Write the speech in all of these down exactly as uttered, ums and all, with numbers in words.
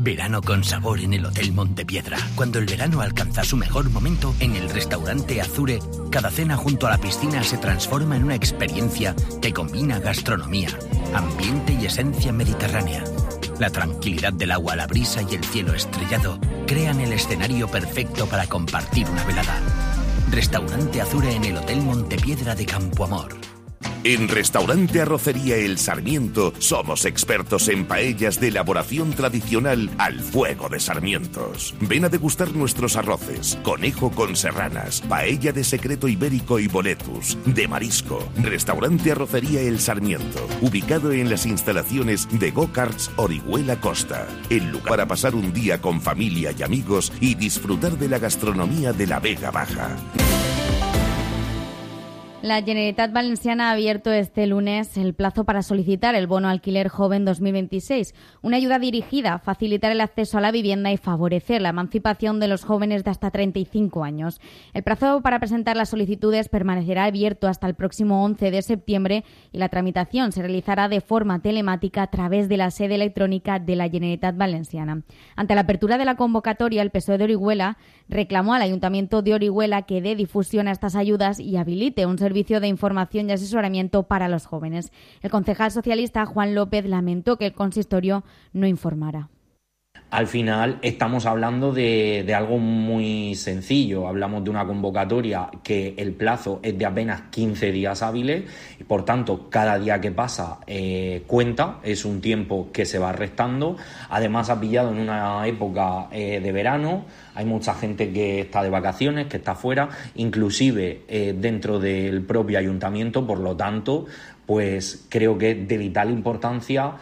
Verano con sabor en el Hotel Montepiedra. Cuando el verano alcanza su mejor momento, en el restaurante Azure, cada cena junto a la piscina se transforma en una experiencia que combina gastronomía, ambiente y esencia mediterránea. La tranquilidad del agua, la brisa y el cielo estrellado crean el escenario perfecto para compartir una velada. Restaurante Azure en el Hotel Montepiedra de Campoamor. En Restaurante Arrocería El Sarmiento somos expertos en paellas de elaboración tradicional al fuego de sarmientos. Ven a degustar nuestros arroces, conejo con serranas, paella de secreto ibérico y boletus, de marisco. Restaurante Arrocería El Sarmiento, ubicado en las instalaciones de Go-Karts Orihuela Costa. El lugar para pasar un día con familia y amigos y disfrutar de la gastronomía de la Vega Baja. La Generalitat Valenciana ha abierto este lunes el plazo para solicitar el bono alquiler joven dos mil veintiséis, una ayuda dirigida a facilitar el acceso a la vivienda y favorecer la emancipación de los jóvenes de hasta treinta y cinco años. El plazo para presentar las solicitudes permanecerá abierto hasta el próximo once de septiembre y la tramitación se realizará de forma telemática a través de la sede electrónica de la Generalitat Valenciana. Ante la apertura de la convocatoria, el P S O E de Orihuela reclamó al Ayuntamiento de Orihuela que dé difusión a estas ayudas y habilite un servicio servicio de información y asesoramiento para los jóvenes. El concejal socialista Juan López lamentó que el consistorio no informara. Al final estamos hablando de, de algo muy sencillo. Hablamos de una convocatoria que el plazo es de apenas quince días hábiles y, por tanto, cada día que pasa eh, cuenta, es un tiempo que se va restando. Además, ha pillado en una época eh, de verano. Hay mucha gente que está de vacaciones, que está fuera, inclusive eh, dentro del propio ayuntamiento. Por lo tanto, pues creo que es de vital importancia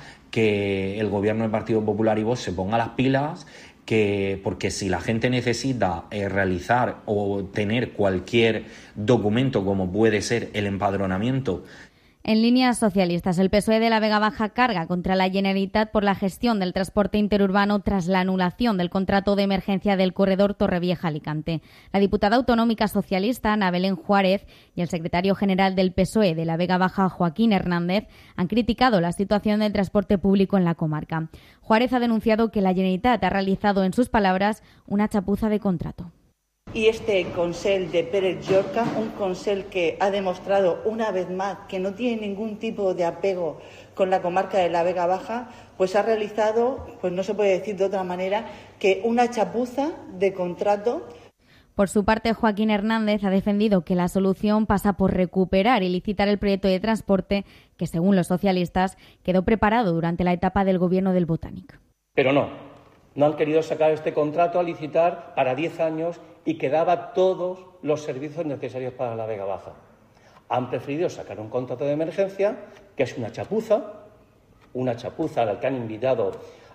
que el gobierno del Partido Popular y Vox se ponga las pilas, que porque si la gente necesita eh, realizar o tener cualquier documento como puede ser el empadronamiento. En líneas socialistas, el P S O E de la Vega Baja carga contra la Generalitat por la gestión del transporte interurbano tras la anulación del contrato de emergencia del corredor Torrevieja-Alicante. La diputada autonómica socialista Ana Belén Juárez y el secretario general del P S O E de la Vega Baja, Joaquín Hernández, han criticado la situación del transporte público en la comarca. Juárez ha denunciado que la Generalitat ha realizado, en sus palabras, una chapuza de contrato. Y este Consell de Pérez Llorca, un Consell que ha demostrado una vez más que no tiene ningún tipo de apego con la comarca de la Vega Baja, pues ha realizado, pues no se puede decir de otra manera, que una chapuza de contrato. Por su parte, Joaquín Hernández ha defendido que la solución pasa por recuperar y licitar el proyecto de transporte que, según los socialistas, quedó preparado durante la etapa del gobierno del Botánic. Pero no, no han querido sacar este contrato a licitar para diez años y que daba todos los servicios necesarios para la Vega Baja. Han preferido sacar un contrato de emergencia, que es una chapuza, una chapuza a la que han invitado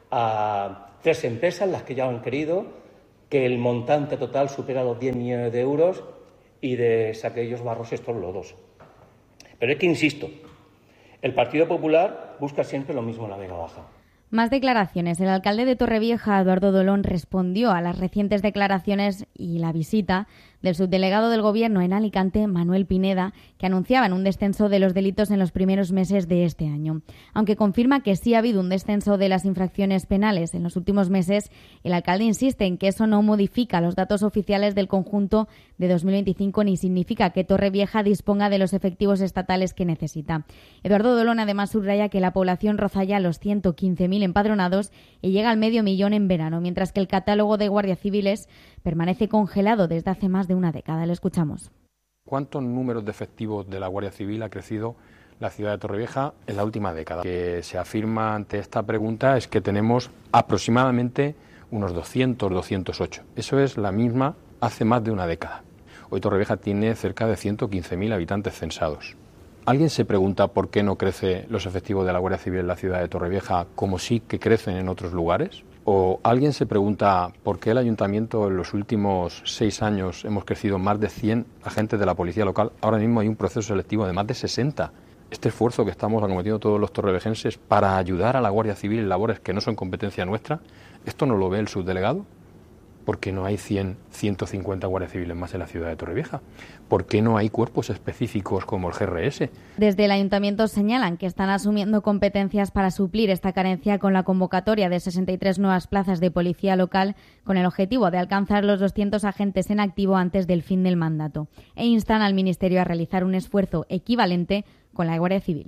a tres empresas, las que ya han querido, que el montante total supera los diez millones de euros y de aquellos barros estos lodos. Pero es que, insisto, el Partido Popular busca siempre lo mismo en la Vega Baja. Más declaraciones. El alcalde de Torrevieja, Eduardo Dolón, respondió a las recientes declaraciones y la visita del subdelegado del Gobierno en Alicante, Manuel Pineda, que anunciaban un descenso de los delitos en los primeros meses de este año. Aunque confirma que sí ha habido un descenso de las infracciones penales en los últimos meses, el alcalde insiste en que eso no modifica los datos oficiales del conjunto de dos mil veinticinco ni significa que Torrevieja disponga de los efectivos estatales que necesita. Eduardo Dolón además subraya que la población roza ya los ciento quince mil empadronados y llega al medio millón en verano, mientras que el catálogo de guardias civiles permanece congelado desde hace más de una década. Lo escuchamos. ¿Cuántos números de efectivos de la Guardia Civil ha crecido la ciudad de Torrevieja en la última década? Lo que se afirma ante esta pregunta es que tenemos aproximadamente unos doscientos, doscientos ocho. Eso es la misma hace más de una década. Hoy Torrevieja tiene cerca de ciento quince mil habitantes censados. ¿Alguien se pregunta por qué no crecen los efectivos de la Guardia Civil en la ciudad de Torrevieja como sí que crecen en otros lugares? ¿O alguien se pregunta por qué el Ayuntamiento en los últimos seis años hemos crecido más de cien agentes de la Policía Local? Ahora mismo hay un proceso selectivo de más de sesenta. Este esfuerzo que estamos acometiendo todos los torrevejenses para ayudar a la Guardia Civil en labores que no son competencia nuestra, ¿esto no lo ve el subdelegado? ¿Por qué no hay cien, ciento cincuenta guardias civiles más en la ciudad de Torrevieja? ¿Por qué no hay cuerpos específicos como el G R S? Desde el Ayuntamiento señalan que están asumiendo competencias para suplir esta carencia con la convocatoria de sesenta y tres nuevas plazas de policía local, con el objetivo de alcanzar los doscientos agentes en activo antes del fin del mandato, e instan al Ministerio a realizar un esfuerzo equivalente con la Guardia Civil.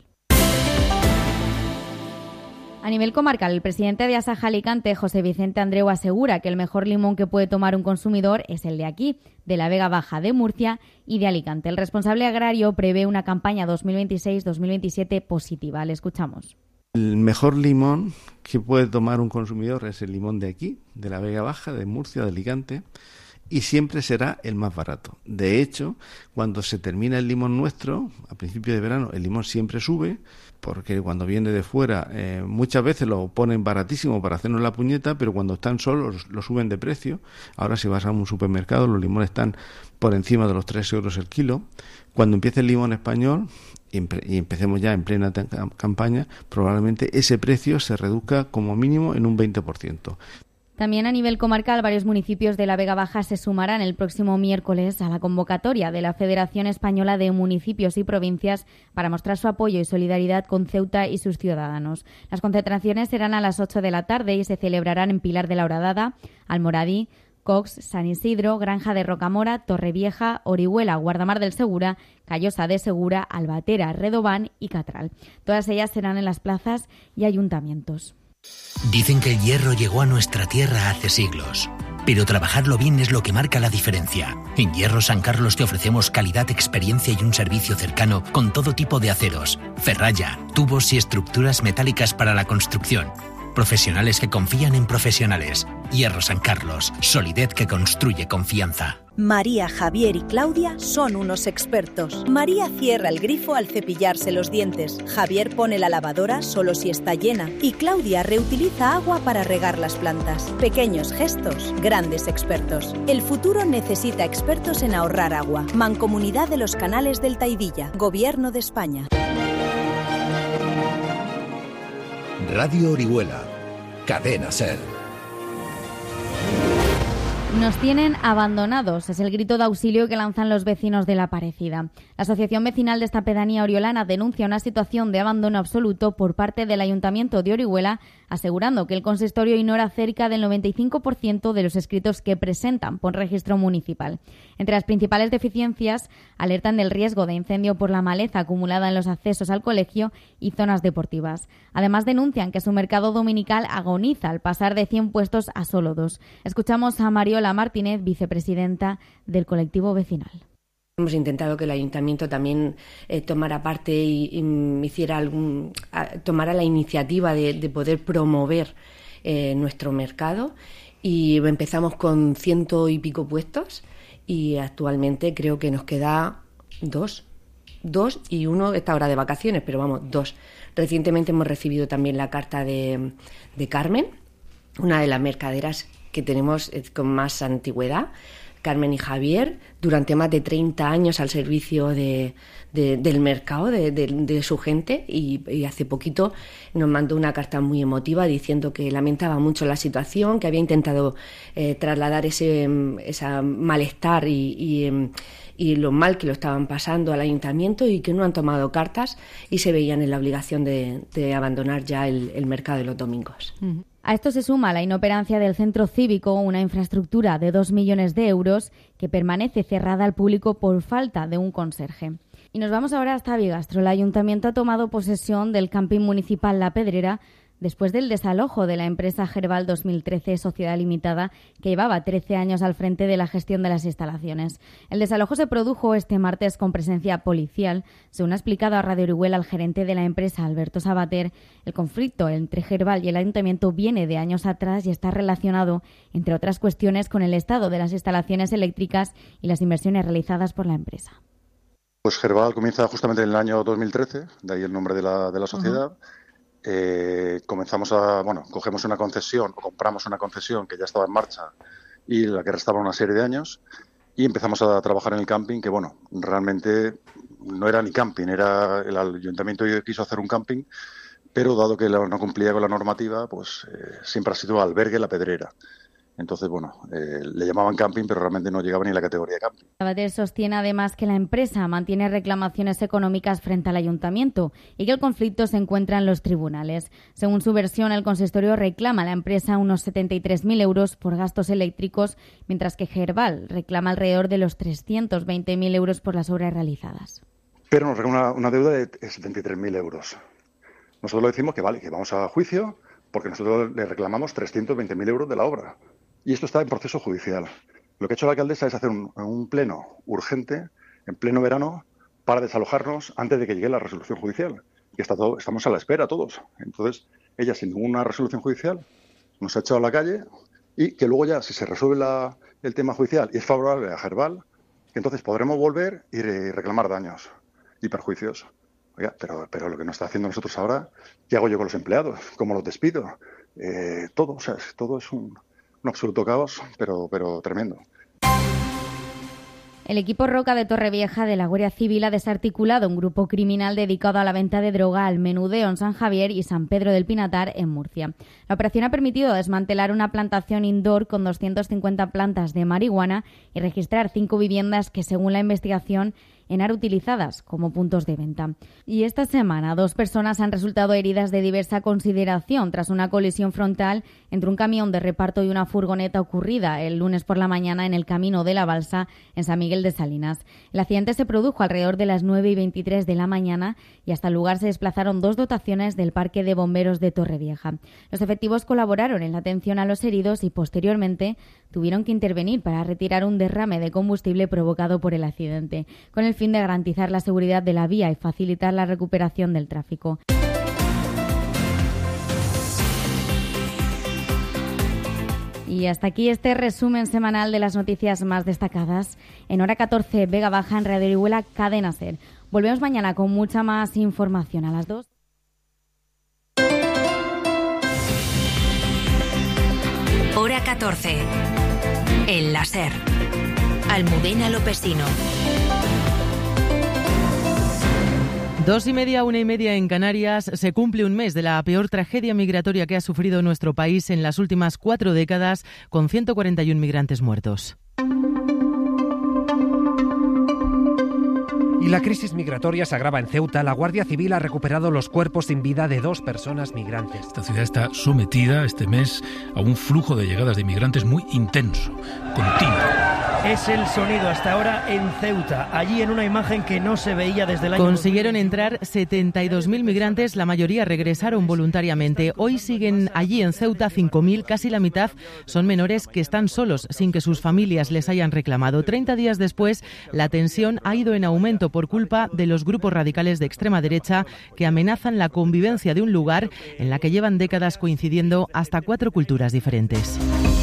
A nivel comarcal, el presidente de Asaja Alicante, José Vicente Andreu, asegura que el mejor limón que puede tomar un consumidor es el de aquí, de la Vega Baja, de Murcia y de Alicante. El responsable agrario prevé una campaña dos mil veintiséis dos mil veintisiete positiva. Le escuchamos. El mejor limón que puede tomar un consumidor es el limón de aquí, de la Vega Baja, de Murcia, de Alicante, y siempre será el más barato. De hecho, cuando se termina el limón nuestro, a principios de verano, el limón siempre sube, porque cuando viene de fuera eh, muchas veces lo ponen baratísimo para hacernos la puñeta, pero cuando están solos lo suben de precio. Ahora si vas a un supermercado los limones están por encima de los tres euros el kilo. Cuando empiece el limón español y, empe- y empecemos ya en plena t- campaña, probablemente ese precio se reduzca como mínimo en un veinte por ciento. También a nivel comarcal, varios municipios de la Vega Baja se sumarán el próximo miércoles a la convocatoria de la Federación Española de Municipios y Provincias para mostrar su apoyo y solidaridad con Ceuta y sus ciudadanos. Las concentraciones serán a las ocho de la tarde y se celebrarán en Pilar de la Horadada, Almoradí, Cox, San Isidro, Granja de Rocamora, Torrevieja, Orihuela, Guardamar del Segura, Callosa de Segura, Albatera, Redován y Catral. Todas ellas serán en las plazas y ayuntamientos. Dicen que el hierro llegó a nuestra tierra hace siglos, pero trabajarlo bien es lo que marca la diferencia. En Hierro San Carlos te ofrecemos calidad, experiencia y un servicio cercano con todo tipo de aceros, ferralla, tubos y estructuras metálicas para la construcción. Profesionales que confían en profesionales. Hierro San Carlos, solidez que construye confianza. María, Javier y Claudia son unos expertos. María cierra el grifo al cepillarse los dientes. Javier pone la lavadora solo si está llena. Y Claudia reutiliza agua para regar las plantas. Pequeños gestos, grandes expertos. El futuro necesita expertos en ahorrar agua. Mancomunidad de los Canales del Taidilla. Gobierno de España. Radio Orihuela. Cadena Ser. Nos tienen abandonados, es el grito de auxilio que lanzan los vecinos de La Parecida. La Asociación Vecinal de esta pedanía oriolana denuncia una situación de abandono absoluto por parte del Ayuntamiento de Orihuela, asegurando que el consistorio ignora cerca del noventa y cinco por ciento de los escritos que presentan por registro municipal. Entre las principales deficiencias, alertan del riesgo de incendio por la maleza acumulada en los accesos al colegio y zonas deportivas. Además, denuncian que su mercado dominical agoniza al pasar de cien puestos a solo dos. Escuchamos a Mariola Martínez, vicepresidenta del colectivo vecinal. Hemos intentado que el ayuntamiento también eh, tomara parte y, y hiciera algún, a, tomara la iniciativa de, de poder promover eh, nuestro mercado, y empezamos con ciento y pico puestos y actualmente creo que nos queda dos, dos y uno está ahora de vacaciones, pero vamos, dos. Recientemente hemos recibido también la carta de, de Carmen, una de las mercaderas que tenemos con más antigüedad, Carmen y Javier, durante más de treinta años al servicio de, de, del mercado, de, de, de su gente, y, y hace poquito nos mandó una carta muy emotiva diciendo que lamentaba mucho la situación, que había intentado eh, trasladar ese, ese malestar y, y, y lo mal que lo estaban pasando al ayuntamiento, y que no han tomado cartas y se veían en la obligación de, de abandonar ya el, el mercado de los domingos. Uh-huh. A esto se suma la inoperancia del centro cívico, una infraestructura de dos millones de euros que permanece cerrada al público por falta de un conserje. Y nos vamos ahora hasta Bigastro. El ayuntamiento ha tomado posesión del camping municipal La Pedrera después del desalojo de la empresa Gerbal dos mil trece Sociedad Limitada, que llevaba trece años al frente de la gestión de las instalaciones. El desalojo se produjo este martes con presencia policial. Según ha explicado a Radio Orihuela el gerente de la empresa, Alberto Sabater, el conflicto entre Gerbal y el ayuntamiento viene de años atrás y está relacionado, entre otras cuestiones, con el estado de las instalaciones eléctricas y las inversiones realizadas por la empresa. Pues Gerbal comienza justamente en el año dos mil trece, de ahí el nombre de la, de la sociedad. Uh-huh. Eh, comenzamos a, bueno, cogemos una concesión, o compramos una concesión que ya estaba en marcha y la que restaba una serie de años, y empezamos a trabajar en el camping, que bueno, realmente no era ni camping, era el ayuntamiento quiso hacer un camping, pero dado que no cumplía con la normativa, pues eh, siempre ha sido albergue La Pedrera. Entonces, bueno, eh, le llamaban camping, pero realmente no llegaba ni a la categoría de camping. Sabater sostiene además que la empresa mantiene reclamaciones económicas frente al ayuntamiento y que el conflicto se encuentra en los tribunales. Según su versión, el consistorio reclama a la empresa unos setenta y tres mil euros por gastos eléctricos, mientras que Gerval reclama alrededor de los trescientos veinte mil euros por las obras realizadas. Pero nos reclama una deuda de setenta y tres mil euros. Nosotros le decimos que vale, que vamos a juicio porque nosotros le reclamamos trescientos veinte mil euros de la obra. Y esto está en proceso judicial. Lo que ha hecho la alcaldesa es hacer un, un pleno urgente, en pleno verano, para desalojarnos antes de que llegue la resolución judicial. Y está todo, estamos a la espera todos. Entonces, ella, sin ninguna resolución judicial, nos ha echado a la calle y que luego ya, si se resuelve la, el tema judicial y es favorable a Gerval, que entonces podremos volver y reclamar daños y perjuicios. Oiga, pero, pero lo que nos está haciendo nosotros ahora, ¿qué hago yo con los empleados? ¿Cómo los despido? Eh, todo, o sea, todo es un... un absoluto caos, pero, pero tremendo. El equipo Roca de Torrevieja de la Guardia Civil ha desarticulado un grupo criminal dedicado a la venta de droga al menudeo en San Javier y San Pedro del Pinatar, en Murcia. La operación ha permitido desmantelar una plantación indoor con doscientas cincuenta plantas de marihuana y registrar cinco viviendas que, según la investigación, eran utilizadas como puntos de venta. Y esta semana dos personas han resultado heridas de diversa consideración tras una colisión frontal entre un camión de reparto y una furgoneta ocurrida el lunes por la mañana en el Camino de la Balsa en San Miguel de Salinas. El accidente se produjo alrededor de las nueve y veintitrés de la mañana y hasta el lugar se desplazaron dos dotaciones del Parque de Bomberos de Torrevieja. Los efectivos colaboraron en la atención a los heridos y posteriormente tuvieron que intervenir para retirar un derrame de combustible provocado por el accidente, con el fin de garantizar la seguridad de la vía y facilitar la recuperación del tráfico. Y hasta aquí este resumen semanal de las noticias más destacadas. En hora catorce, Vega Baja, en Radio Orihuela, Cadena SER. Volvemos mañana con mucha más información a las dos. Hora catorce. El la SER. Almudena Lopesino. Dos y media, una y media en Canarias. Se cumple un mes de la peor tragedia migratoria que ha sufrido nuestro país en las últimas cuatro décadas, con ciento cuarenta y uno migrantes muertos. Y la crisis migratoria se agrava en Ceuta. La Guardia Civil ha recuperado los cuerpos sin vida de dos personas migrantes. Esta ciudad está sometida este mes a un flujo de llegadas de inmigrantes muy intenso, continuo. Es el sonido hasta ahora en Ceuta, allí en una imagen que no se veía desde el año... Consiguieron entrar setenta y dos mil migrantes, la mayoría regresaron voluntariamente. Hoy siguen allí en Ceuta cinco mil, casi la mitad son menores que están solos, sin que sus familias les hayan reclamado. Treinta días después, la tensión ha ido en aumento por culpa de los grupos radicales de extrema derecha que amenazan la convivencia de un lugar en la que llevan décadas coincidiendo hasta cuatro culturas diferentes.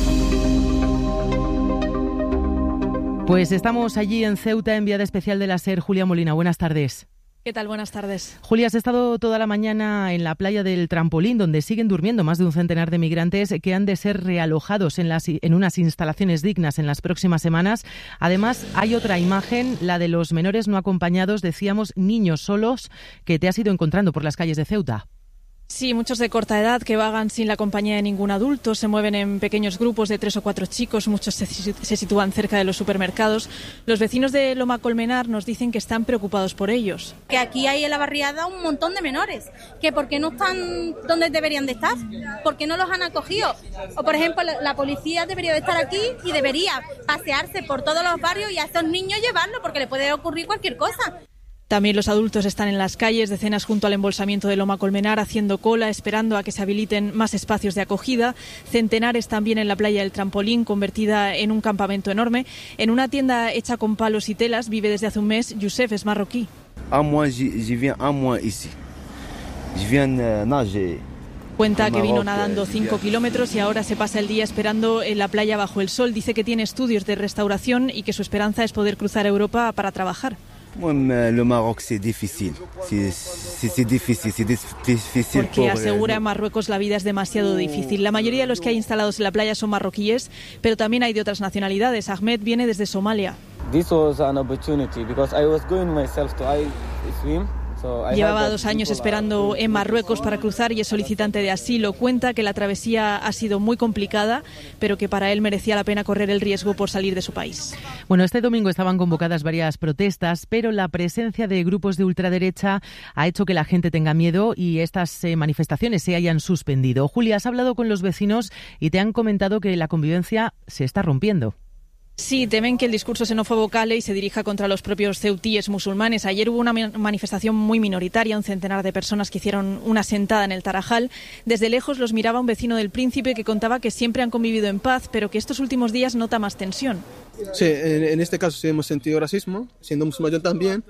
Pues estamos allí en Ceuta, enviada especial de la SER, Julia Molina. Buenas tardes. ¿Qué tal? Buenas tardes. Julia, has estado toda la mañana en la playa del Trampolín, donde siguen durmiendo más de un centenar de migrantes que han de ser realojados en, las, en unas instalaciones dignas en las próximas semanas. Además, hay otra imagen, la de los menores no acompañados, decíamos, niños solos, que te has ido encontrando por las calles de Ceuta. Sí, muchos de corta edad que vagan sin la compañía de ningún adulto, se mueven en pequeños grupos de tres o cuatro chicos, muchos se, se sitúan cerca de los supermercados. Los vecinos de Loma Colmenar nos dicen que están preocupados por ellos. Que aquí hay en la barriada un montón de menores, que ¿por qué no están donde deberían de estar? ¿Por qué no los han acogido? O por ejemplo, la, la policía debería de estar aquí y debería pasearse por todos los barrios y a estos niños llevarlos, porque le puede ocurrir cualquier cosa. También los adultos están en las calles, decenas junto al embolsamiento de Loma Colmenar, haciendo cola, esperando a que se habiliten más espacios de acogida. Centenares también en la playa del Trampolín, convertida en un campamento enorme. En una tienda hecha con palos y telas vive desde hace un mes. Youssef es marroquí. Cuenta que vino nadando cinco kilómetros y ahora se pasa el día esperando en la playa bajo el sol. Dice que tiene estudios de restauración y que su esperanza es poder cruzar Europa para trabajar. Porque asegura en Marruecos la vida es demasiado difícil. La mayoría de los que hay instalados en la playa son marroquíes, pero también hay de otras nacionalidades. Ahmed viene desde Somalia. Llevaba dos años esperando en Marruecos para cruzar y es solicitante de asilo. Cuenta que la travesía ha sido muy complicada, pero que para él merecía la pena correr el riesgo por salir de su país. Bueno, este domingo estaban convocadas varias protestas, pero la presencia de grupos de ultraderecha ha hecho que la gente tenga miedo y estas eh, manifestaciones se hayan suspendido. Julia, has hablado con los vecinos y te han comentado que la convivencia se está rompiendo. Sí, temen que el discurso xenófobo cale y se dirija contra los propios ceutíes musulmanes. Ayer hubo una manifestación muy minoritaria, un centenar de personas que hicieron una sentada en el Tarajal. Desde lejos los miraba un vecino del Príncipe que contaba que siempre han convivido en paz, pero que estos últimos días nota más tensión. Sí, en, en este caso sí hemos sentido racismo, siendo musulmán yo también,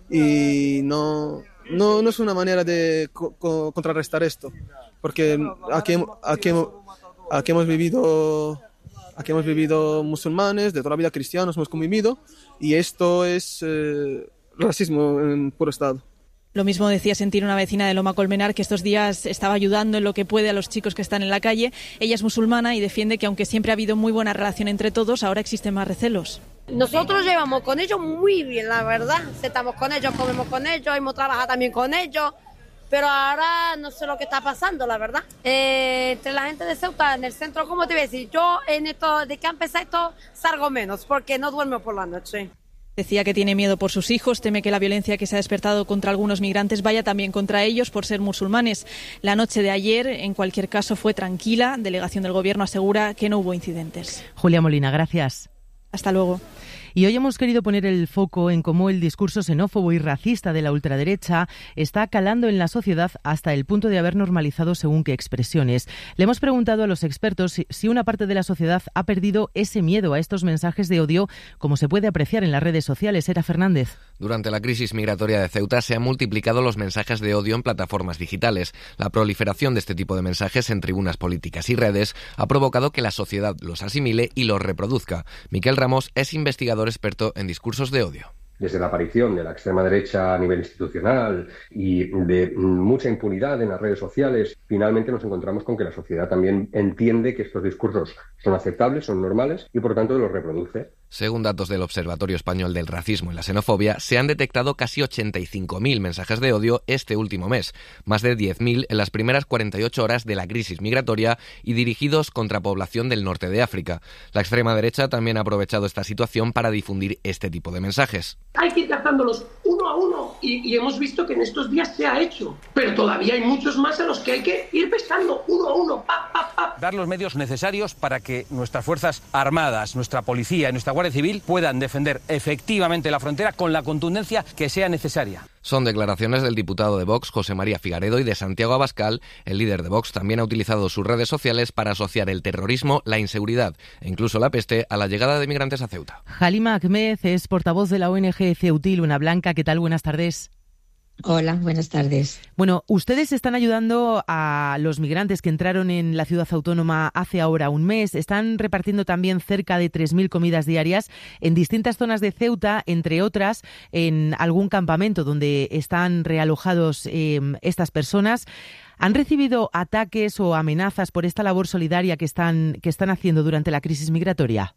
y no, no, no es una manera de co- co- contrarrestar esto, porque aquí, aquí, aquí hemos vivido... Aquí hemos vivido musulmanes, de toda la vida cristianos hemos convivido, y esto es eh, racismo en puro estado. Lo mismo decía sentir una vecina de Loma Colmenar, que estos días estaba ayudando en lo que puede a los chicos que están en la calle. Ella es musulmana y defiende que aunque siempre ha habido muy buena relación entre todos, ahora existen más recelos. Nosotros llevamos con ellos muy bien, la verdad. Estamos con ellos, comemos con ellos, hemos trabajado también con ellos. Pero ahora no sé lo que está pasando, la verdad. Eh, entre la gente de Ceuta, en el centro, ¿cómo te voy a decir? Yo, en esto, de que ha empezado esto, salgo menos, porque no duermo por la noche. Decía que tiene miedo por sus hijos, teme que la violencia que se ha despertado contra algunos migrantes vaya también contra ellos por ser musulmanes. La noche de ayer, en cualquier caso, fue tranquila. Delegación del Gobierno asegura que no hubo incidentes. Julia Molina, gracias. Hasta luego. Y hoy hemos querido poner el foco en cómo el discurso xenófobo y racista de la ultraderecha está calando en la sociedad hasta el punto de haber normalizado según qué expresiones. Le hemos preguntado a los expertos si una parte de la sociedad ha perdido ese miedo a estos mensajes de odio, como se puede apreciar en las redes sociales. Era Fernández. Durante la crisis migratoria de Ceuta se han multiplicado los mensajes de odio en plataformas digitales. La proliferación de este tipo de mensajes en tribunas políticas y redes ha provocado que la sociedad los asimile y los reproduzca. Miquel Ramos es investigador experto en discursos de odio. Desde la aparición de la extrema derecha a nivel institucional y de mucha impunidad en las redes sociales, finalmente nos encontramos con que la sociedad también entiende que estos discursos son aceptables, son normales y por lo tanto los reproduce. Según datos del Observatorio Español del Racismo y la Xenofobia, se han detectado casi ochenta y cinco mil mensajes de odio este último mes, más de diez mil en las primeras cuarenta y ocho horas de la crisis migratoria y dirigidos contra población del norte de África. La extrema derecha también ha aprovechado esta situación para difundir este tipo de mensajes. Hay que ir cazándolos uno a uno y, y hemos visto que en estos días se ha hecho, pero todavía hay muchos más a los que hay que ir pescando uno a uno. Pa, pa, pa. Dar los medios necesarios para que nuestras Fuerzas Armadas, nuestra Policía y nuestra Guardia Civil puedan defender efectivamente la frontera con la contundencia que sea necesaria. Son declaraciones del diputado de Vox, José María Figaredo, y de Santiago Abascal. El líder de Vox también ha utilizado sus redes sociales para asociar el terrorismo, la inseguridad e incluso la peste a la llegada de migrantes a Ceuta. Halima Ahmed es portavoz de la O N G Ceutil Luna Blanca. ¿Qué tal? Buenas tardes. Hola, buenas tardes. Bueno, ustedes están ayudando a los migrantes que entraron en la ciudad autónoma hace ahora un mes. Están repartiendo también cerca de tres mil comidas diarias en distintas zonas de Ceuta, entre otras en algún campamento donde están realojados eh, estas personas. ¿Han recibido ataques o amenazas por esta labor solidaria que están, que están haciendo durante la crisis migratoria?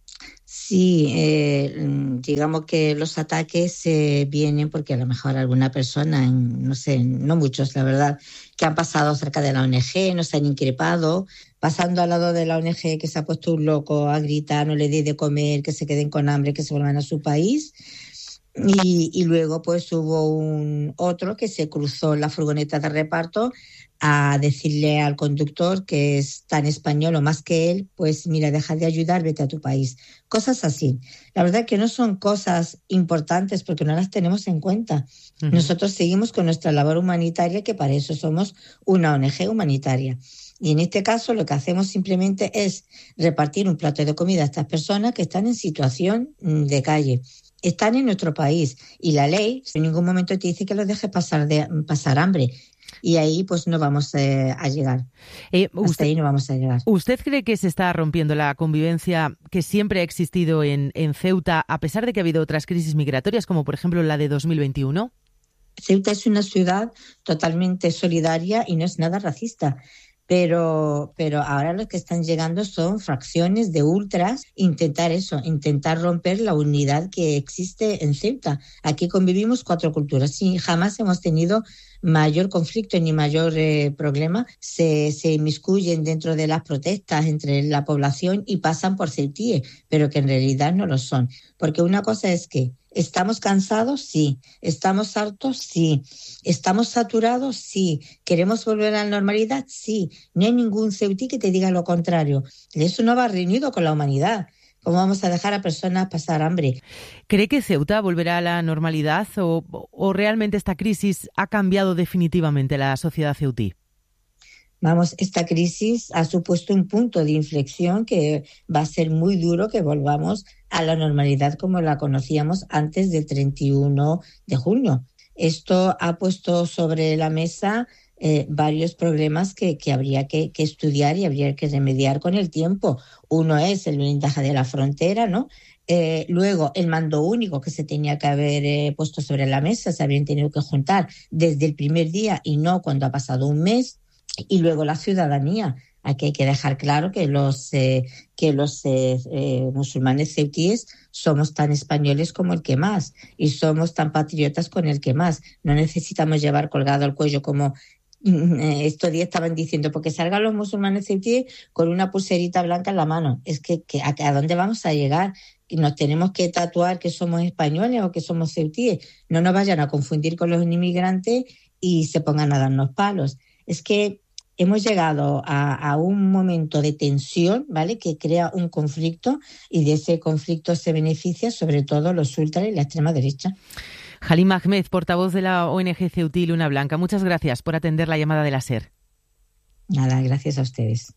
Sí, eh, digamos que los ataques eh, vienen porque a lo mejor alguna persona, no sé, no muchos la verdad, que han pasado cerca de la O N G, no se han increpado, pasando al lado de la O N G que se ha puesto un loco a gritar, no le dé de comer, que se queden con hambre, que se vuelvan a su país. Y, y luego pues hubo un otro que se cruzó en la furgoneta de reparto a decirle al conductor que es tan español o más que él, pues mira, deja de ayudar, vete a tu país. Cosas así. La verdad que no son cosas importantes porque no las tenemos en cuenta. Uh-huh. Nosotros seguimos con nuestra labor humanitaria, que para eso somos una O N G humanitaria. Y en este caso lo que hacemos simplemente es repartir un plato de comida a estas personas que están en situación de calle. Están en nuestro país y la ley en ningún momento te dice que los dejes pasar, de, pasar hambre. Y ahí pues no vamos eh, a llegar. Eh, Hasta usted, ahí no vamos a llegar. ¿Usted cree que se está rompiendo la convivencia que siempre ha existido en, en Ceuta, a pesar de que ha habido otras crisis migratorias, como por ejemplo la de dos mil veintiuno? Ceuta es una ciudad totalmente solidaria y no es nada racista. Pero, pero ahora los que están llegando son fracciones de ultras, intentar eso, intentar romper la unidad que existe en Ceuta. Aquí convivimos cuatro culturas y jamás hemos tenido mayor conflicto ni mayor eh, problema. Se, se inmiscuyen dentro de las protestas entre la población y pasan por ceutíes, pero que en realidad no lo son. Porque una cosa es que ¿estamos cansados? Sí. ¿Estamos hartos? Sí. ¿Estamos saturados? Sí. ¿Queremos volver a la normalidad? Sí. No hay ningún ceutí que te diga lo contrario. Eso no va reunido con la humanidad. ¿Cómo vamos a dejar a personas pasar hambre? ¿Cree que Ceuta volverá a la normalidad o, o realmente esta crisis ha cambiado definitivamente la sociedad ceutí? Vamos, esta crisis ha supuesto un punto de inflexión que va a ser muy duro que volvamos a la normalidad como la conocíamos antes del treinta y uno de junio. Esto ha puesto sobre la mesa eh, varios problemas que, que habría que, que estudiar y habría que remediar con el tiempo. Uno es el blindaje de la frontera, ¿no? Eh, luego, el mando único que se tenía que haber eh, puesto sobre la mesa, se habrían tenido que juntar desde el primer día y no cuando ha pasado un mes. Y luego la ciudadanía. Aquí hay que dejar claro que los, eh, que los eh, eh, musulmanes ceutíes somos tan españoles como el que más y somos tan patriotas con el que más. No necesitamos llevar colgado al cuello como eh, estos días estaban diciendo, porque salgan los musulmanes ceutíes con una pulserita blanca en la mano. Es que, que ¿a, ¿a dónde vamos a llegar? Nos tenemos que tatuar que somos españoles o que somos ceutíes. No nos vayan a confundir con los inmigrantes y se pongan a darnos palos. Es que hemos llegado a, a un momento de tensión, ¿vale?, que crea un conflicto y de ese conflicto se beneficia sobre todo los ultras y la extrema derecha. Halim Ahmed, portavoz de la O N G ceutí Luna Blanca, muchas gracias por atender la llamada de la SER. Nada, gracias a ustedes.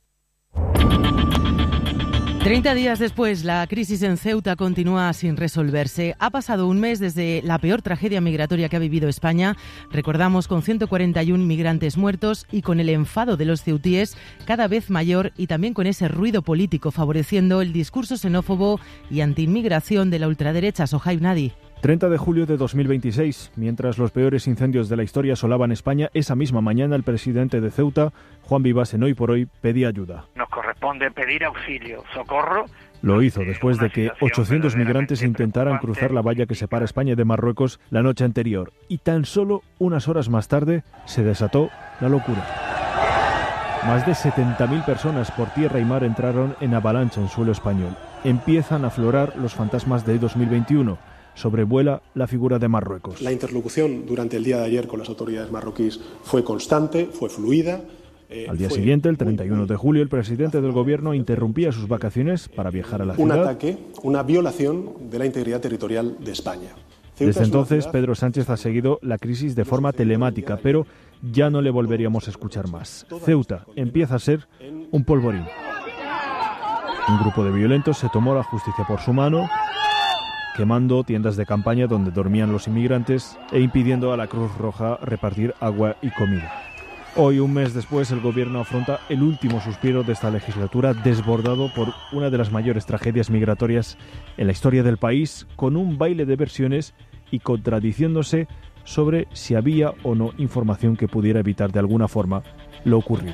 Treinta días después, la crisis en Ceuta continúa sin resolverse. Ha pasado un mes desde la peor tragedia migratoria que ha vivido España. Recordamos, con ciento cuarenta y uno migrantes muertos y con el enfado de los ceutíes cada vez mayor y también con ese ruido político favoreciendo el discurso xenófobo y antiinmigración de la ultraderecha. Sohaib Nadi. treinta de julio de dos mil veintiséis, mientras los peores incendios de la historia asolaban España, esa misma mañana el presidente de Ceuta, Juan Vivas, en Hoy por Hoy, pedía ayuda. Nos corresponde pedir auxilio, socorro. Lo hizo después de que ochocientos migrantes intentaran cruzar la valla que separa España de Marruecos la noche anterior. Y tan solo unas horas más tarde se desató la locura. Más de setenta mil personas por tierra y mar entraron en avalancha en suelo español. Empiezan a aflorar los fantasmas de dos mil veintiuno. Sobrevuela la figura de Marruecos. La interlocución durante el día de ayer con las autoridades marroquíes fue constante, fue fluida. Eh, Al día siguiente, el treinta y uno de julio, el presidente del gobierno interrumpía sus vacaciones para viajar a la ciudad. Un ataque, una violación de la integridad territorial de España. Desde entonces, Pedro Sánchez ha seguido la crisis de forma telemática, pero ya no le volveríamos a escuchar más. Ceuta empieza a ser un polvorín. Un grupo de violentos se tomó la justicia por su mano, quemando tiendas de campaña donde dormían los inmigrantes e impidiendo a la Cruz Roja repartir agua y comida. Hoy, un mes después, el gobierno afronta el último suspiro de esta legislatura, desbordado por una de las mayores tragedias migratorias en la historia del país, con un baile de versiones y contradiciéndose sobre si había o no información que pudiera evitar de alguna forma lo ocurrido.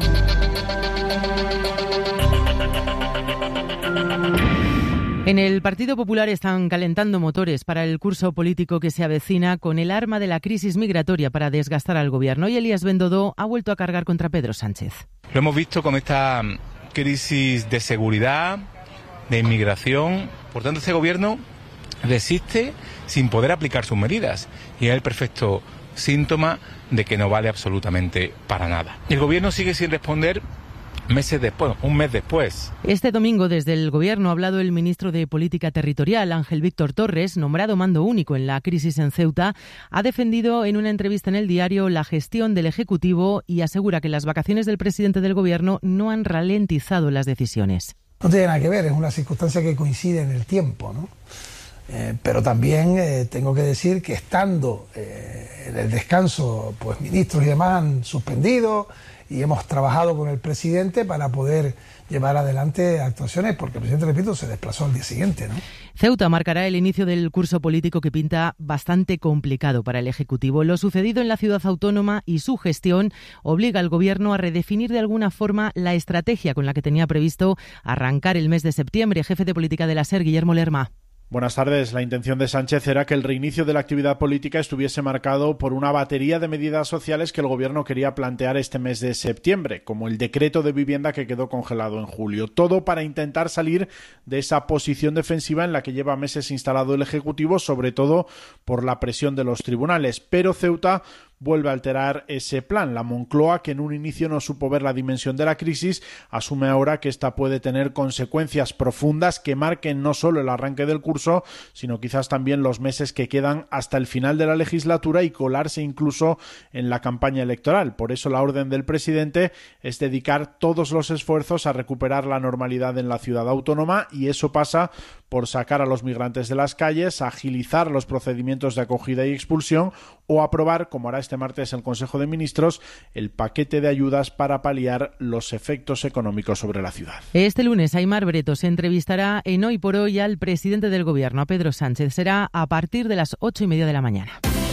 En el Partido Popular están calentando motores para el curso político que se avecina con el arma de la crisis migratoria para desgastar al gobierno. Y Elías Bendodo ha vuelto a cargar contra Pedro Sánchez. Lo hemos visto con esta crisis de seguridad, de inmigración. Por tanto, este gobierno resiste sin poder aplicar sus medidas. Y es el perfecto síntoma de que no vale absolutamente para nada. El gobierno sigue sin responder meses después, un mes después. Este domingo, desde el Gobierno, ha hablado el ministro de Política Territorial, Ángel Víctor Torres, nombrado mando único en la crisis en Ceuta. Ha defendido en una entrevista en El Diario la gestión del Ejecutivo y asegura que las vacaciones del presidente del Gobierno no han ralentizado las decisiones. No tiene nada que ver, es una circunstancia que coincide en el tiempo, ¿no? Eh, pero también eh, tengo que decir que estando eh, en el descanso, pues ministros y demás han suspendido y hemos trabajado con el presidente para poder llevar adelante actuaciones, porque el presidente, repito, se desplazó al día siguiente, ¿no? Ceuta marcará el inicio del curso político que pinta bastante complicado para el Ejecutivo. Lo sucedido en la ciudad autónoma y su gestión obliga al Gobierno a redefinir de alguna forma la estrategia con la que tenía previsto arrancar el mes de septiembre. Jefe de política de la SER, Guillermo Lerma. Buenas tardes. La intención de Sánchez era que el reinicio de la actividad política estuviese marcado por una batería de medidas sociales que el Gobierno quería plantear este mes de septiembre, como el decreto de vivienda que quedó congelado en julio. Todo para intentar salir de esa posición defensiva en la que lleva meses instalado el Ejecutivo, sobre todo por la presión de los tribunales. Pero Ceuta vuelve a alterar ese plan. La Moncloa, que en un inicio no supo ver la dimensión de la crisis, asume ahora que esta puede tener consecuencias profundas que marquen no solo el arranque del curso, sino quizás también los meses que quedan hasta el final de la legislatura y colarse incluso en la campaña electoral. Por eso la orden del presidente es dedicar todos los esfuerzos a recuperar la normalidad en la ciudad autónoma, y eso pasa por sacar a los migrantes de las calles, agilizar los procedimientos de acogida y expulsión o aprobar, como hará este martes el Consejo de Ministros, el paquete de ayudas para paliar los efectos económicos sobre la ciudad. Este lunes, Aimar Breto se entrevistará en Hoy por Hoy al presidente del Gobierno, a Pedro Sánchez. Será a partir de las ocho y media de la mañana.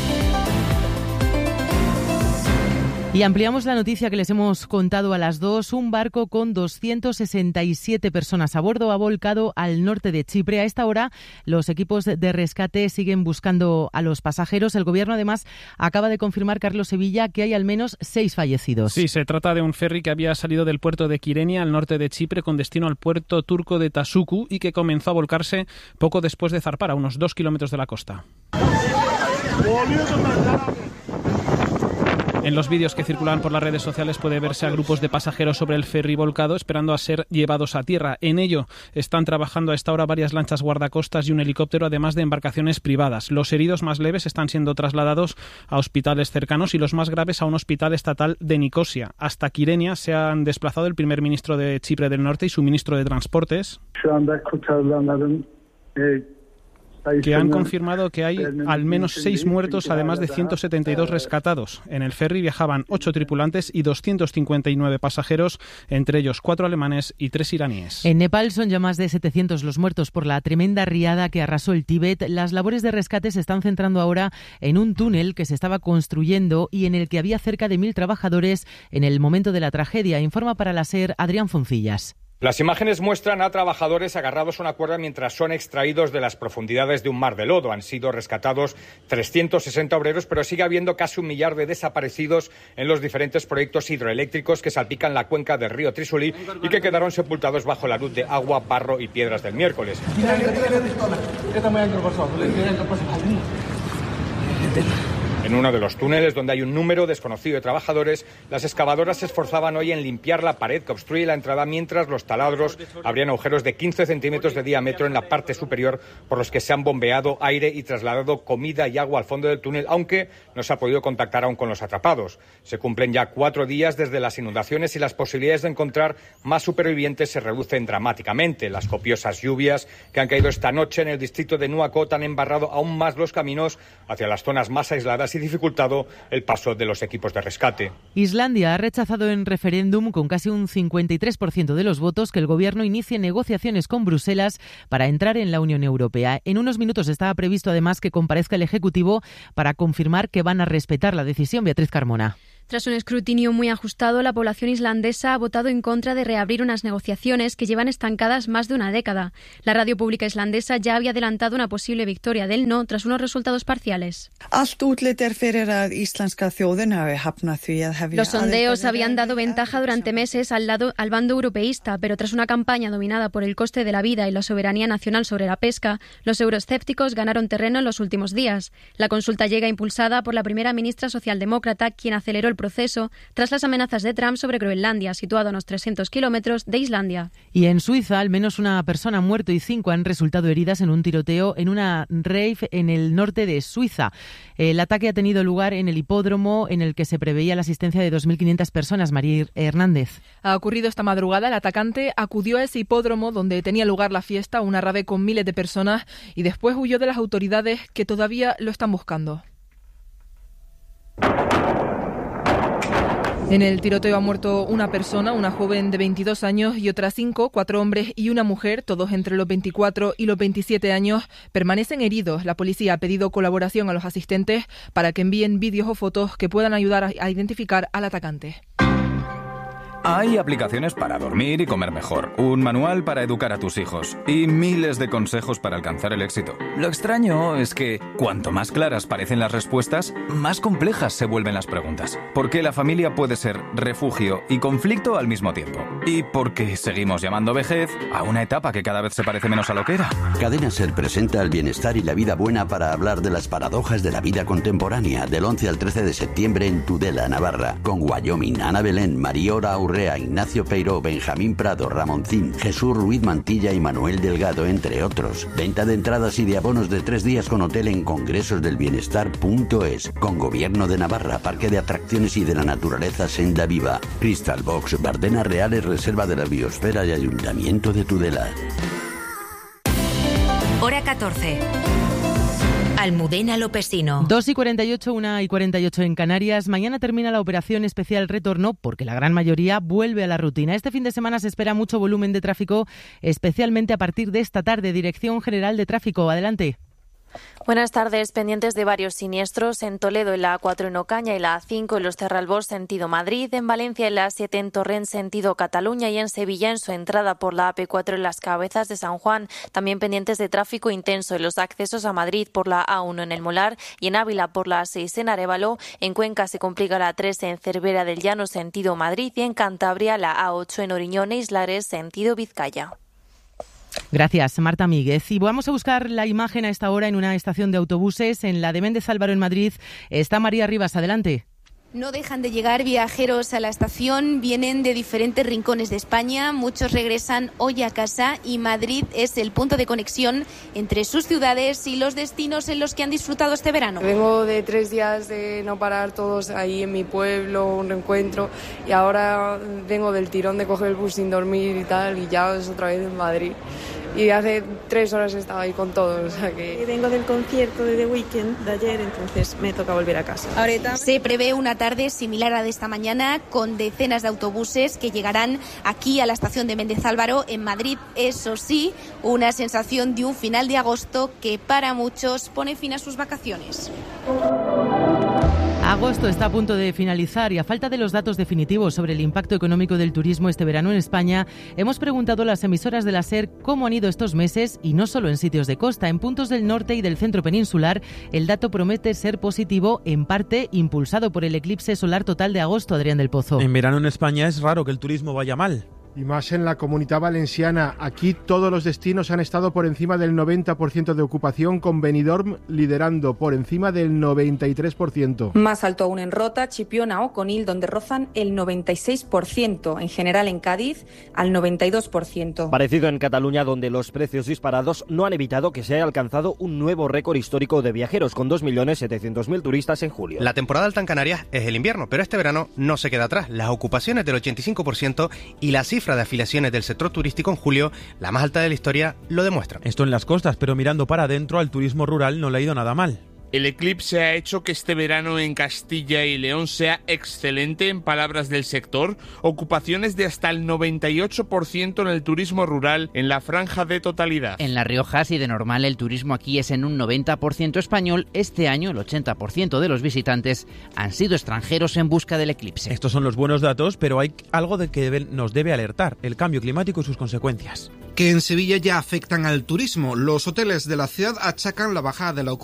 Y ampliamos la noticia que les hemos contado a las dos. Un barco con doscientas sesenta y siete personas a bordo ha volcado al norte de Chipre. A esta hora, los equipos de rescate siguen buscando a los pasajeros. El Gobierno, además, acaba de confirmar, Carlos Sevilla, que hay al menos seis fallecidos. Sí, se trata de un ferry que había salido del puerto de Kyrenia, al norte de Chipre, con destino al puerto turco de Tasuku, y que comenzó a volcarse poco después de zarpar, a unos dos kilómetros de la costa. En los vídeos que circulan por las redes sociales puede verse a grupos de pasajeros sobre el ferry volcado esperando a ser llevados a tierra. En ello están trabajando a esta hora varias lanchas guardacostas y un helicóptero, además de embarcaciones privadas. Los heridos más leves están siendo trasladados a hospitales cercanos y los más graves a un hospital estatal de Nicosia. Hasta Kyrenia se han desplazado el primer ministro de Chipre del Norte y su ministro de Transportes, que han confirmado que hay al menos seis muertos, además de ciento setenta y dos rescatados. En el ferry viajaban ocho tripulantes y doscientos cincuenta y nueve pasajeros, entre ellos cuatro alemanes y tres iraníes. En Nepal son ya más de setecientos los muertos por la tremenda riada que arrasó el Tíbet. Las labores de rescate se están centrando ahora en un túnel que se estaba construyendo y en el que había cerca de mil trabajadores en el momento de la tragedia. Informa para la SER Adrián Foncillas. Las imágenes muestran a trabajadores agarrados a una cuerda mientras son extraídos de las profundidades de un mar de lodo. Han sido rescatados trescientos sesenta obreros, pero sigue habiendo casi un millar de desaparecidos en los diferentes proyectos hidroeléctricos que salpican la cuenca del río Trísoli y que quedaron sepultados bajo la luz de agua, barro y piedras del miércoles. En uno de los túneles, donde hay un número desconocido de trabajadores, las excavadoras se esforzaban hoy en limpiar la pared que obstruye la entrada, mientras los taladros abrían agujeros de quince centímetros de diámetro en la parte superior, por los que se han bombeado aire y trasladado comida y agua al fondo del túnel, aunque no se ha podido contactar aún con los atrapados. Se cumplen ya cuatro días desde las inundaciones y las posibilidades de encontrar más supervivientes se reducen dramáticamente. Las copiosas lluvias que han caído esta noche en el distrito de Nuakot han embarrado aún más los caminos hacia las zonas más aisladas y dificultado el paso de los equipos de rescate. Islandia ha rechazado en referéndum con casi un cincuenta y tres por ciento de los votos que el gobierno inicie negociaciones con Bruselas para entrar en la Unión Europea. En unos minutos estaba previsto además que comparezca el Ejecutivo para confirmar que van a respetar la decisión. Beatriz Carmona. Tras un escrutinio muy ajustado, la población islandesa ha votado en contra de reabrir unas negociaciones que llevan estancadas más de una década. La radio pública islandesa ya había adelantado una posible victoria del no tras unos resultados parciales. Los sondeos habían dado ventaja durante meses al, lado, al bando europeísta, pero tras una campaña dominada por el coste de la vida y la soberanía nacional sobre la pesca, los euroescépticos ganaron terreno en los últimos días. La consulta llega impulsada por la primera ministra socialdemócrata, quien aceleró el proceso tras las amenazas de Trump sobre Groenlandia, situado a unos trescientos kilómetros de Islandia. Y en Suiza, al menos una persona ha muerto y cinco han resultado heridas en un tiroteo en una rave en el norte de Suiza. El ataque ha tenido lugar en el hipódromo en el que se preveía la asistencia de dos mil quinientas personas. María Hernández. Ha ocurrido esta madrugada. El atacante acudió a ese hipódromo donde tenía lugar la fiesta, una rave con miles de personas, y después huyó de las autoridades que todavía lo están buscando. En el tiroteo ha muerto una persona, una joven de veintidós años, y otras cinco, cuatro hombres y una mujer, todos entre los veinticuatro y los veintisiete años, permanecen heridos. La policía ha pedido colaboración a los asistentes para que envíen vídeos o fotos que puedan ayudar a identificar al atacante. Hay aplicaciones para dormir y comer mejor, un manual para educar a tus hijos y miles de consejos para alcanzar el éxito. Lo extraño es que cuanto más claras parecen las respuestas, más complejas se vuelven las preguntas. Porque la familia puede ser refugio y conflicto al mismo tiempo. Y porque seguimos llamando vejez a una etapa que cada vez se parece menos a lo que era. Cadena Ser presenta el bienestar y la vida buena para hablar de las paradojas de la vida contemporánea del once al trece de septiembre en Tudela, Navarra, con Wyoming, Ana Belén, Mariora Aurrea, Ignacio Peiró, Benjamín Prado, Ramoncín, Jesús Ruiz Mantilla y Manuel Delgado, entre otros. Venta de entradas y de abonos de tres días con hotel en congresosdelbienestar punto es, con Gobierno de Navarra, Parque de Atracciones y de la Naturaleza Senda Viva, Crystal Box, Bardenas Reales, Reserva de la Biosfera y Ayuntamiento de Tudela. Hora catorce. Almudena Lopesino. dos y cuarenta y ocho, una y cuarenta y ocho en Canarias. Mañana termina la operación especial Retorno porque la gran mayoría vuelve a la rutina. Este fin de semana se espera mucho volumen de tráfico, especialmente a partir de esta tarde. Dirección General de Tráfico. Adelante. Buenas tardes. Pendientes de varios siniestros en Toledo, en la A cuatro en Ocaña y la A cinco en Los Cerralbos, sentido Madrid, en Valencia en la A siete en Torrent, sentido Cataluña, y en Sevilla en su entrada por la A P cuatro en Las Cabezas de San Juan. También pendientes de tráfico intenso en los accesos a Madrid por la A uno en El Molar y en Ávila por la A seis en Arévalo. En Cuenca se complica la A tres en Cervera del Llano, sentido Madrid, y en Cantabria la A ocho en Oriñón e Islares, sentido Vizcaya. Gracias, Marta Míguez. Y vamos a buscar la imagen a esta hora en una estación de autobuses, en la de Méndez Álvaro en Madrid. Está María Rivas, adelante. No dejan de llegar viajeros a la estación, vienen de diferentes rincones de España, muchos regresan hoy a casa y Madrid es el punto de conexión entre sus ciudades y los destinos en los que han disfrutado este verano. Vengo de tres días de no parar todos ahí en mi pueblo, un reencuentro, y ahora vengo del tirón de coger el bus sin dormir y tal, y ya es otra vez en Madrid. Y hace tres horas estaba ahí con todos, o sea que... Vengo del concierto de The Weeknd de ayer, entonces me toca volver a casa. Ahorita se prevé una tarde similar a la de esta mañana, con decenas de autobuses que llegarán aquí a la estación de Méndez Álvaro en Madrid. Eso sí, una sensación de un final de agosto que para muchos pone fin a sus vacaciones. Agosto está a punto de finalizar y a falta de los datos definitivos sobre el impacto económico del turismo este verano en España, hemos preguntado a las emisoras de la SER cómo han ido estos meses, y no solo en sitios de costa. En puntos del norte y del centro peninsular, el dato promete ser positivo, en parte impulsado por el eclipse solar total de agosto. Adrián del Pozo. En verano en España es raro que el turismo vaya mal. Y más en la Comunidad Valenciana. Aquí todos los destinos han estado por encima del noventa por ciento de ocupación, con Benidorm liderando por encima del noventa y tres por ciento. Más alto aún en Rota, Chipiona o Conil, donde rozan el noventa y seis por ciento. En general en Cádiz, al noventa y dos por ciento. Parecido en Cataluña, donde los precios disparados no han evitado que se haya alcanzado un nuevo récord histórico de viajeros, con dos millones setecientos mil turistas en julio. La temporada alta en Canarias es el invierno, pero este verano no se queda atrás. Las ocupaciones del ochenta y cinco por ciento y la cifra de afiliaciones del sector turístico en julio, la más alta de la historia, lo demuestran. Esto en las costas, pero mirando para adentro, al turismo rural no le ha ido nada mal. El eclipse ha hecho que este verano en Castilla y León sea excelente, en palabras del sector. Ocupaciones de hasta el noventa y ocho por ciento en el turismo rural en la franja de totalidad. En La Rioja, si de normal el turismo aquí es en un noventa por ciento español, este año el ochenta por ciento de los visitantes han sido extranjeros en busca del eclipse. Estos son los buenos datos, pero hay algo de que deben, nos debe alertar: el cambio climático y sus consecuencias. Que en Sevilla ya afectan al turismo. Los hoteles de la ciudad achacan la bajada de la ocupación